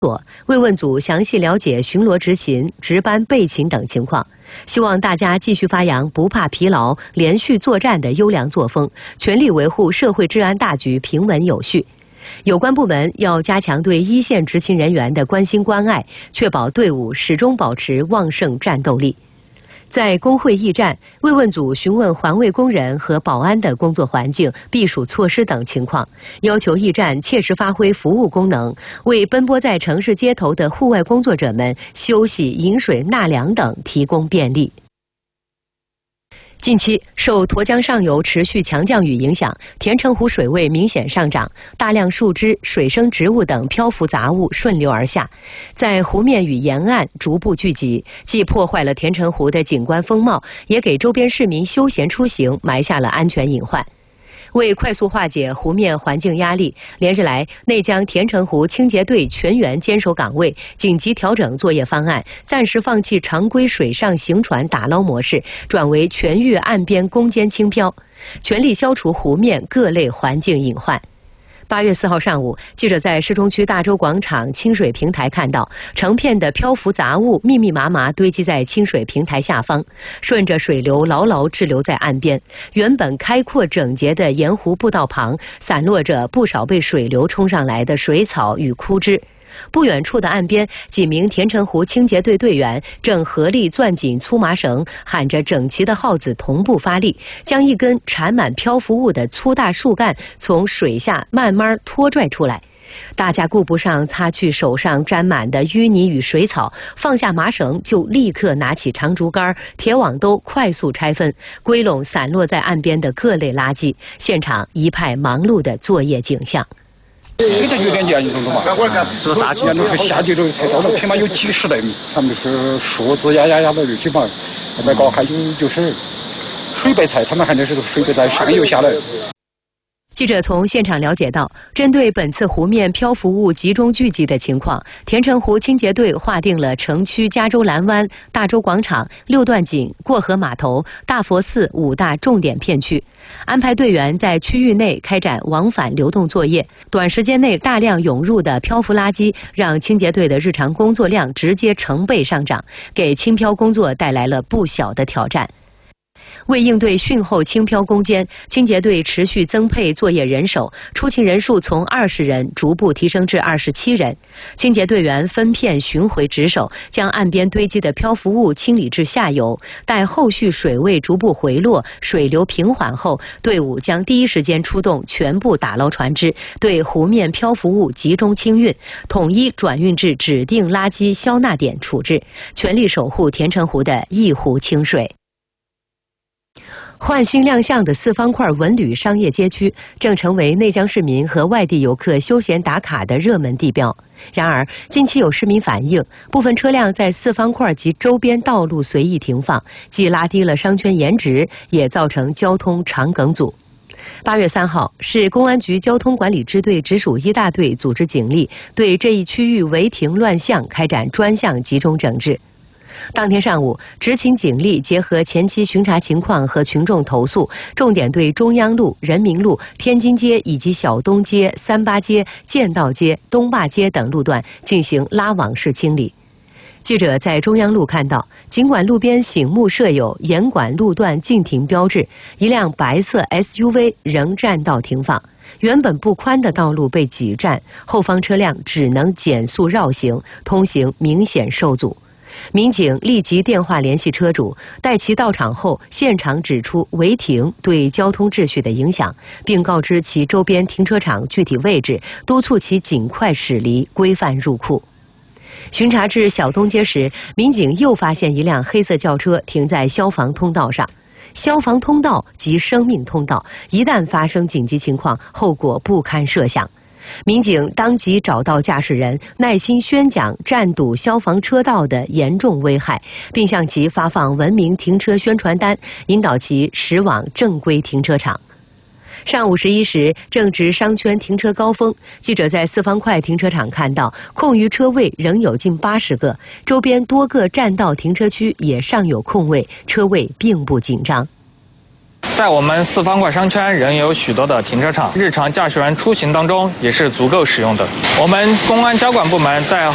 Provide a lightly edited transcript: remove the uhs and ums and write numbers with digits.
慰问组详细了解巡逻执勤、值班备勤等情况，希望大家继续发扬不怕疲劳、连续作战的优良作风，全力维护社会治安大局平稳有序。有关部门要加强对一线执勤人员的关心关爱，确保队伍始终保持旺盛战斗力。在工会驿站，慰问组询问环卫工人和保安的工作环境、避暑措施等情况，要求驿站切实发挥服务功能，为奔波在城市街头的户外工作者们休息、饮水、纳凉等提供便利。近期受沱江上游持续强降雨影响，田城湖水位明显上涨，大量树枝、水生植物等漂浮杂物顺流而下，在湖面与沿岸逐步聚集，既破坏了田城湖的景观风貌，也给周边市民休闲出行埋下了安全隐患。为快速化解湖面环境压力，连日来内江田城湖清洁队全员坚守岗位，紧急调整作业方案，暂时放弃常规水上行船打捞模式，转为全域岸边攻坚轻漂，全力消除湖面各类环境隐患。8月4号上午，记者在市中区大洲广场清水平台看到，成片的漂浮杂物密密麻麻堆积在清水平台下方，顺着水流牢牢滞留在岸边。原本开阔整洁的沿湖步道旁，散落着不少被水流冲上来的水草与枯枝。不远处的岸边，几名田城湖清洁队队员正合力攥紧粗麻绳，喊着整齐的号子同步发力，将一根缠满漂浮物的粗大树干从水下慢慢拖拽出来。大家顾不上擦去手上沾满的淤泥与水草，放下麻绳就立刻拿起长竹竿、铁网兜，快速拆分归拢散落在岸边的各类垃圾，现场一派忙碌的作业景象。 这个有点严重了嘛？是啥？严重是下地都太多了，起码有几十袋米。他们是树枝压的那地方，再搞还有就是水白菜，他们喊的是水白菜上游下来。 记者从现场了解到，针对本次湖面漂浮物集中聚集的情况，田城湖清洁队划定了城区加州蓝湾、大洲广场、六段井、过河码头、大佛寺5大重点片区，安排队员在区域内开展往返流动作业。短时间内大量涌入的漂浮垃圾，让清洁队的日常工作量直接成倍上涨，给清漂工作带来了不小的挑战。为应对汛后清漂攻坚，清洁队持续增配作业人手，出勤人数从20人逐步提升至27人。清洁队员分片巡回值守，将岸边堆积的漂浮物清理至下游。待后续水位逐步回落，水流平缓后，队伍将第一时间出动全部打捞船只，对湖面漂浮物集中清运，统一转运至指定垃圾消纳点处置，全力守护田城湖的一湖清水。焕新亮相的4方块文旅商业街区正成为内江市民和外地游客休闲打卡的热门地标。然而，近期有市民反映，部分车辆在4方块及周边道路随意停放，既拉低了商圈颜值，也造成交通长梗阻。8月3号，市公安局交通管理支队直属1大队组织警力对这一区域违停乱象开展专项集中整治。当天上午，执勤警力结合前期巡查情况和群众投诉，重点对中央路、人民路、天津街以及小东街、38街、建道街、东坝街等路段进行拉网式清理。记者在中央路看到，尽管路边醒目设有严管路段禁停标志，一辆白色 SUV 仍占道停放。原本不宽的道路被挤占，后方车辆只能减速绕行，通行明显受阻。民警立即电话联系车主，待其到场后，现场指出违停对交通秩序的影响，并告知其周边停车场具体位置，督促其尽快驶离，规范入库。巡查至小东街时，民警又发现一辆黑色轿车停在消防通道上。消防通道即生命通道，一旦发生紧急情况，后果不堪设想。民警当即找到驾驶人，耐心宣讲占堵消防车道的严重危害，并向其发放文明停车宣传单，引导其驶往正规停车场。上午11时，正值商圈停车高峰，记者在4方块停车场看到，空余车位仍有近80个，周边多个占道停车区也尚有空位，车位并不紧张。 在我们4方块商圈仍有许多的停车场，日常驾驶员出行当中也是足够使用的。我们公安交管部门在